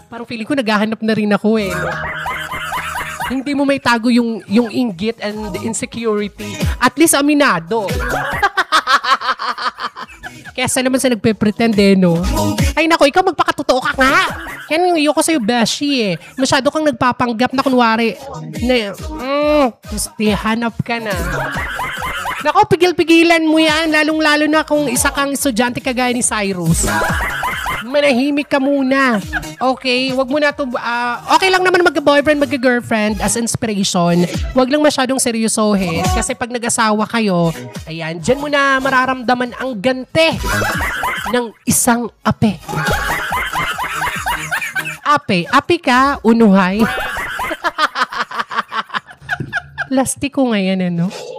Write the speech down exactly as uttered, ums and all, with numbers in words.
Parang feeling ko naghahanap na rin ako eh. No? Hindi mo may tago yung, yung inggit and insecurity. At least aminado. Kesa naman sa nagpe-pretend eh, no? Ay nako, ikaw magpakatotoo ka nga. Yan yung iyo ko sa'yo, Beshi eh. Masyado kang nagpapanggap na kunwari. Na, mm, gusti, hanap ka na. Nako, pigil-pigilan mo yan. Lalong-lalo na kung isa kang estudyante kagaya ni Cyrus. Manahimik ka muna. Okay? Wag mo na to, uh, okay lang naman mag-boyfriend, mag-girlfriend as inspiration. Wag lang masyadong seryosohin. Kasi pag nag-asawa kayo, ayan, dyan mo na mararamdaman ang gante ng isang ape. Ape. Ape ka, unuhay. Lastiko ngayon, ano?